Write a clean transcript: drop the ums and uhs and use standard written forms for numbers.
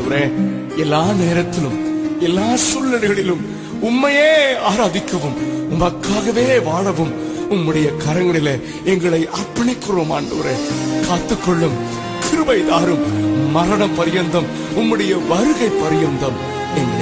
ஆண்டவரே. எல்லா நேரத்திலும் எல்லா சூழ்நிலைகளிலும் உம்மையே ஆராதிக்கவும் உமக்காகவே வாழவும் உம்முடைய கரங்களிலே எங்களை அர்ப்பணிக்கிறோம் ஆண்டவரே. காத்துக்கொள்ளும், கிருபை தாரும், மரண பரியந்தம் உம்முடைய வருகை பரியந்தம் எங்களை